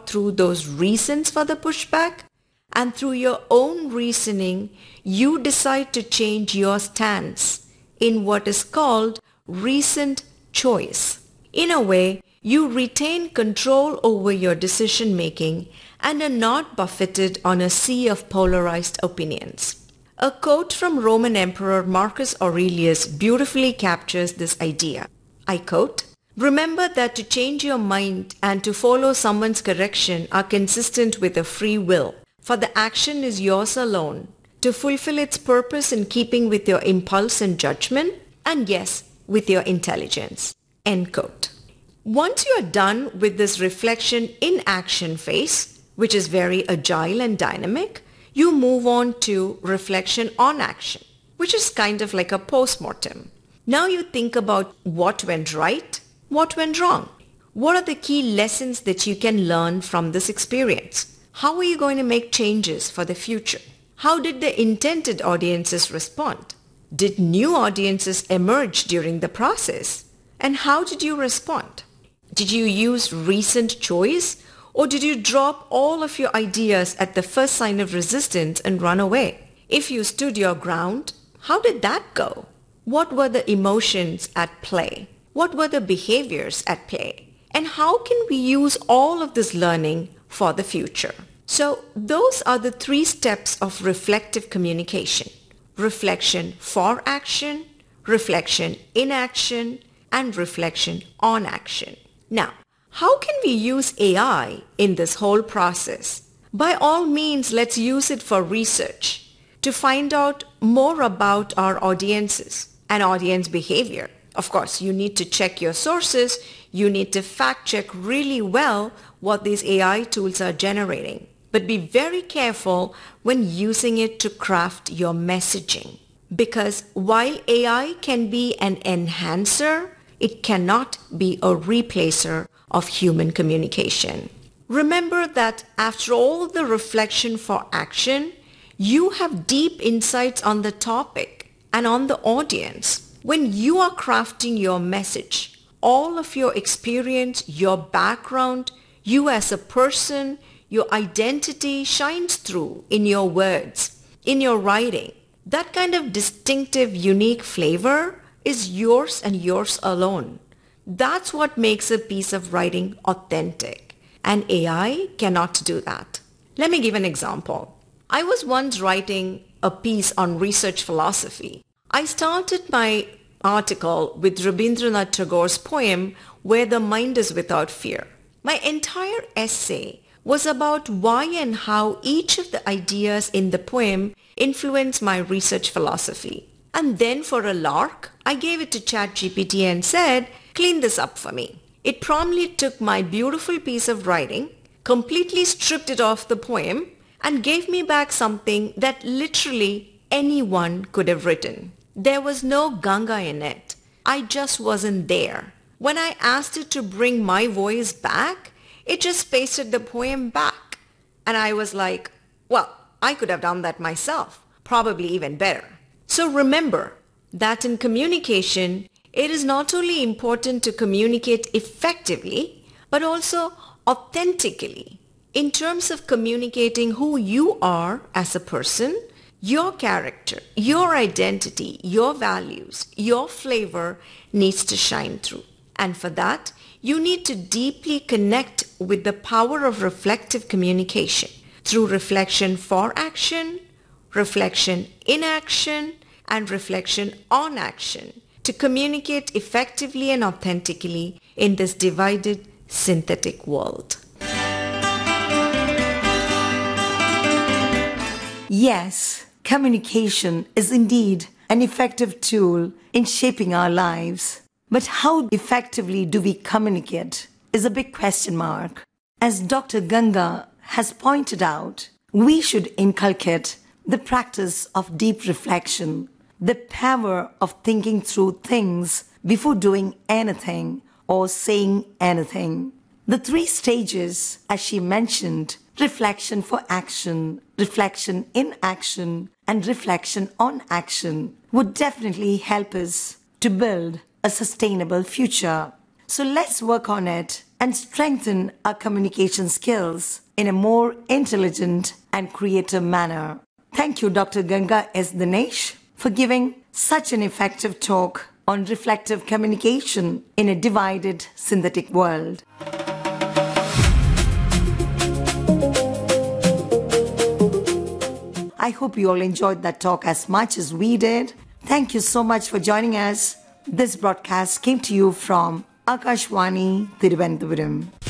thought through those reasons for the pushback, and through your own reasoning, you decide to change your stance in what is called reasoned choice. In a way, you retain control over your decision making and are not buffeted on a sea of polarized opinions. A quote from Roman Emperor Marcus Aurelius beautifully captures this idea. I quote, "Remember that to change your mind and to follow someone's correction are consistent with a free will, for the action is yours alone, to fulfill its purpose in keeping with your impulse and judgment, and yes, with your intelligence." End quote. Once you are done with this reflection in action phase, which is very agile and dynamic, you move on to reflection on action, which is kind of like a post-mortem. Now you think about what went right, what went wrong. What are the key lessons that you can learn from this experience? How are you going to make changes for the future? How did the intended audiences respond? Did new audiences emerge during the process? And how did you respond? Did you use reasoned choice, or did you drop all of your ideas at the first sign of resistance and run away? If you stood your ground, how did that go? What were the emotions at play? What were the behaviors at play? And how can we use all of this learning for the future? So those are the 3 steps of reflective communication: reflection for action, reflection in action, and reflection on action. Now, how can we use AI in this whole process? By all means, let's use it for research to find out more about our audiences and audience behavior. Of course, you need to check your sources. You need to fact check really well what these AI tools are generating. But be very careful when using it to craft your messaging. Because while AI can be an enhancer, it cannot be a replacer of human communication. Remember that after all the reflection for action, you have deep insights on the topic and on the audience. When you are crafting your message, all of your experience, your background, you as a person, your identity shines through in your words, in your writing. That kind of distinctive, unique flavor is yours and yours alone. That's what makes a piece of writing authentic, and AI cannot do that. Let me give an example. I was once writing a piece on research philosophy. I started my article with Rabindranath Tagore's poem, Where the Mind is Without Fear. My entire essay was about why and how each of the ideas in the poem influenced my research philosophy. And then for a lark, I gave it to ChatGPT and said, clean this up for me. It promptly took my beautiful piece of writing, completely stripped it off the poem, and gave me back something that literally anyone could have written. There was no Ganga in it. I just wasn't there. When I asked it to bring my voice back, it just pasted the poem back. And I was like, well, I could have done that myself, probably even better. So remember that in communication, it is not only important to communicate effectively, but also authentically in terms of communicating who you are as a person, your character, your identity, your values, your flavor needs to shine through. And for that, you need to deeply connect with the power of reflective communication through reflection for action, reflection in action, and reflection on action to communicate effectively and authentically in this divided synthetic world. Yes, communication is indeed an effective tool in shaping our lives. But how effectively do we communicate is a big question mark. As Dr. Ganga has pointed out, we should inculcate the practice of deep reflection, the power of thinking through things before doing anything or saying anything. The 3 stages, as she mentioned, reflection for action, reflection in action, and reflection on action, would definitely help us to build a sustainable future. So let's work on it and strengthen our communication skills in a more intelligent and creative manner. Thank you, Dr. Ganga S. Dinesh, for giving such an effective talk on reflective communication in a divided synthetic world. I hope you all enjoyed that talk as much as we did. Thank you so much for joining us. This broadcast came to you from Akashvani, Thiruvananthapuram.